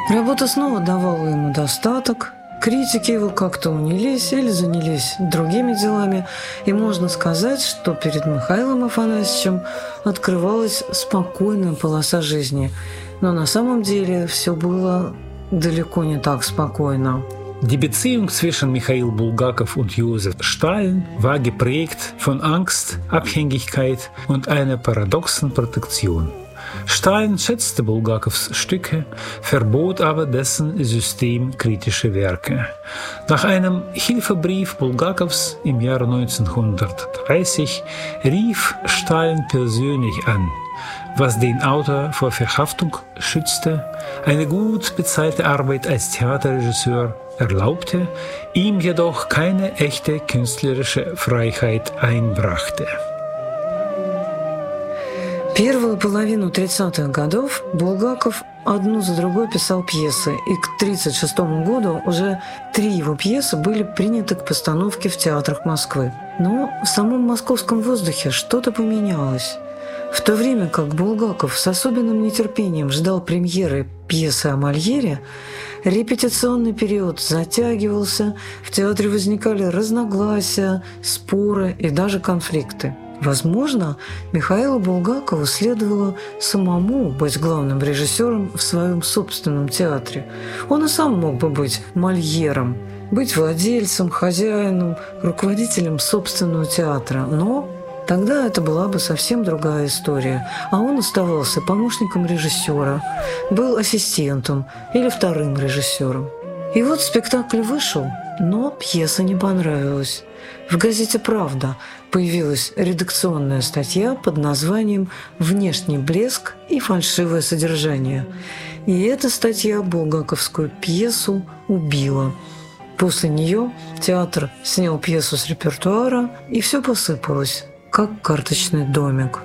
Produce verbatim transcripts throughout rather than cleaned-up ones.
Работа снова давала ему достаток, критики его как-то унились или занялись другими делами, и можно сказать, что перед Михаилом Афанасьевичем открывалась спокойная полоса жизни. Но на самом деле все было далеко не так спокойно. Die Beziehung zwischen Michail Bulgakov und Josef Stalin war geprägt von Angst, Abhängigkeit und einer paradoxen Protektion. Stalin schätzte Bulgakows Stücke, verbot aber dessen systemkritische Werke. Nach einem Hilfebrief Bulgakows im Jahre neunzehnhundertdreißig rief Stalin persönlich an, was den Autor vor Verhaftung schützte, eine gut bezahlte Arbeit als Theaterregisseur erlaubte, ihm jedoch keine echte künstlerische Freiheit einbrachte. Первую половину тридцатых годов Булгаков одну за другой писал пьесы, и к тридцать шестому году уже три его пьесы были приняты к постановке в театрах Москвы. Но в самом московском воздухе что-то поменялось. В то время как Булгаков с особенным нетерпением ждал премьеры пьесы о Мольере, репетиционный период затягивался, в театре возникали разногласия, споры и даже конфликты. Возможно, Михаилу Булгакову следовало самому быть главным режиссером в своем собственном театре. Он и сам мог бы быть Мольером, быть владельцем, хозяином, руководителем собственного театра, но тогда это была бы совсем другая история, а он оставался помощником режиссера, был ассистентом или вторым режиссером. И вот спектакль вышел, но пьеса не понравилась. В газете «Правда» появилась редакционная статья под названием «Внешний блеск и фальшивое содержание». И эта статья булгаковскую пьесу убила. После нее театр снял пьесу с репертуара, и все посыпалось, как карточный домик.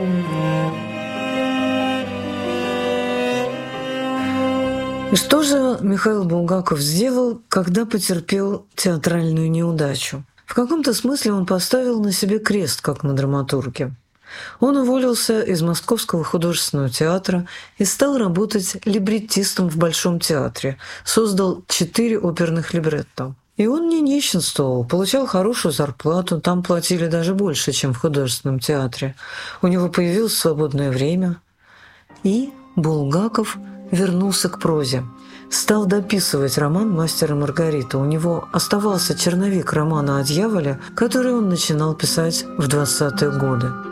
И что же Михаил Булгаков сделал, когда потерпел театральную неудачу? В каком-то смысле он поставил на себе крест, как на драматурге. Он уволился из Московского художественного театра и стал работать либреттистом в Большом театре, создал четыре оперных либретто. И он не нищенствовал, получал хорошую зарплату, там платили даже больше, чем в художественном театре. У него появилось свободное время, и Булгаков вернулся к прозе. Стал дописывать роман «Мастер и Маргарита». У него оставался черновик романа о дьяволе, который он начинал писать в двадцатые годы.